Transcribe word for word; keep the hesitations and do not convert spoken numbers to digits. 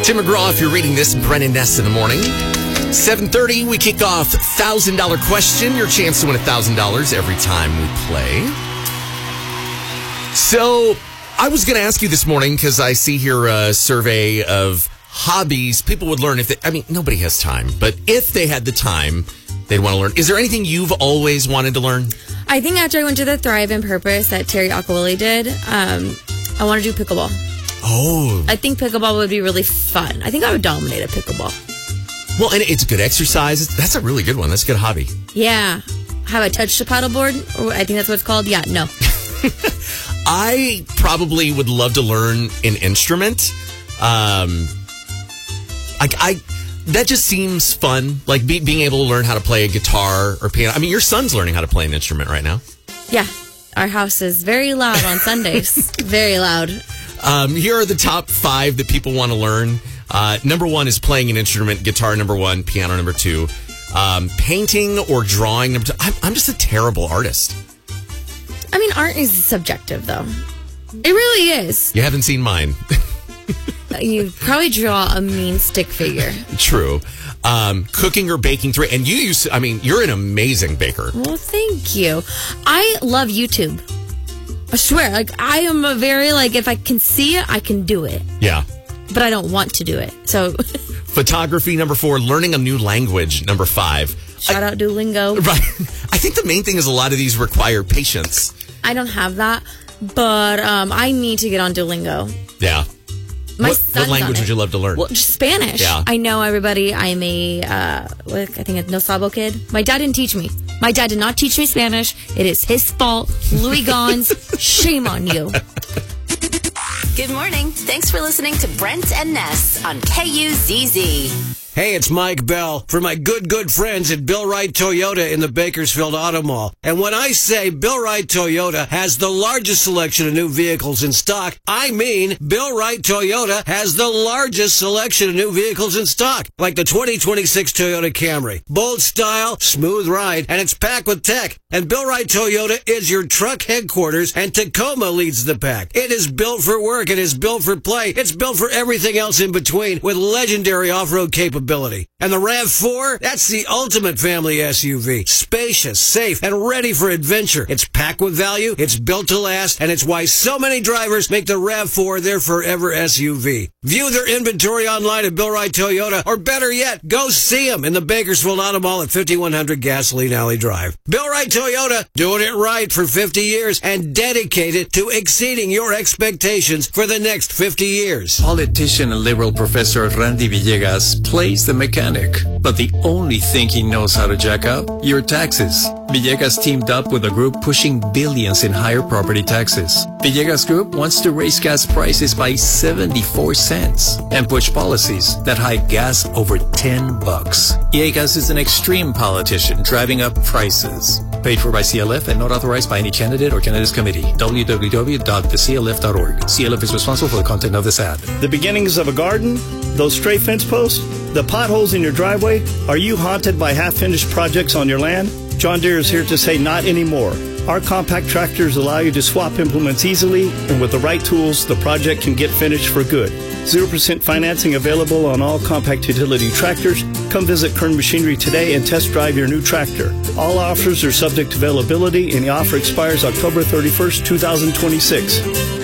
Tim McGraw, if you're reading this, Brennan Ness in the morning. seven thirty, we kick off one thousand dollars question. Your chance to win one thousand dollars every time we play. So, I was going to ask you this morning, because I see here a survey of hobbies people would learn if they, I mean, nobody has time, but if they had the time, they'd want to learn. Is there anything you've always wanted to learn? I think after I went to the Thrive and Purpose that Terry Acquilli did, um, I want to do pickleball. Oh. I think pickleball would be really fun. I think I would dominate at pickleball. Well, and it's good exercise. That's a really good one. That's a good hobby. Yeah. Have I touched a paddleboard? Or I think that's what it's called. Yeah, no. I probably would love to learn an instrument. Um, I, I that just seems fun. Like be, being able to learn how to play a guitar or piano. I mean, your son's learning how to play an instrument right now. Yeah. Our house is very loud on Sundays. Very loud. Um, here are the top five that people want to learn. Uh, number one is playing an instrument. Guitar, number one. Piano, number two. Um, painting or drawing, number two. I'm, I'm just a terrible artist. I mean, art is subjective, though. It really is. You haven't seen mine. You probably draw a mean stick figure. True. Um, cooking or baking three. And you used to, I mean, you're an amazing baker. Well, thank you. I love YouTube. I swear, like, I am a very, like, if I can see it, I can do it. Yeah. But I don't want to do it. So, photography, number four. Learning a new language, number five. Shout I, out Duolingo. Right. I think the main thing is a lot of these require patience. I don't have that, but um, I need to get on Duolingo. Yeah. My what, son's what language on would you love to learn? Well, just Spanish. Yeah. I know everybody. I'm a, uh, I think a no sabo kid. My dad didn't teach me. My dad did not teach me Spanish. It is his fault. Louis Gons, shame on you. Good morning. Thanks for listening to Brent and Ness on K U Z Z. Hey, it's Mike Bell for my good, good friends at Bill Wright Toyota in the Bakersfield Auto Mall. And when I say Bill Wright Toyota has the largest selection of new vehicles in stock, I mean Bill Wright Toyota has the largest selection of new vehicles in stock, like the twenty twenty-six Toyota Camry. Bold style, smooth ride, and it's packed with tech. And Bill Wright Toyota is your truck headquarters, and Tacoma leads the pack. It is built for work. It is built for play. It's built for everything else in between with legendary off-road capability. And the RAV four, that's the ultimate family S U V. Spacious, safe, and ready for adventure. It's packed with value, it's built to last, and it's why so many drivers make the RAV four their forever S U V. View their inventory online at Bill Wright Toyota, or better yet, go see them in the Bakersfield Auto Mall at fifty-one hundred Gasoline Alley Drive. Bill Wright Toyota, doing it right for fifty years and dedicated to exceeding your expectations for the next fifty years. Politician and liberal professor Randy Villegas plays the mechanic, but the only thing he knows how to jack up, your taxes. Villegas teamed up with a group pushing billions in higher property taxes. Villegas Group wants to raise gas prices by seventy-four cents and push policies that hike gas over ten bucks. Villegas is an extreme politician driving up prices. Paid for by C L F and not authorized by any candidate or candidate's committee. w w w dot the c l f dot org. C L F is responsible for the content of this ad. The beginnings of a garden, those stray fence posts, the potholes in your driveway. Are you haunted by half-finished projects on your land? John Deere is here to say not anymore. Our compact tractors allow you to swap implements easily, and with the right tools, the project can get finished for good. zero percent financing available on all compact utility tractors. Come visit Kern Machinery today and test drive your new tractor. All offers are subject to availability, and the offer expires October thirty-first, two thousand twenty-six.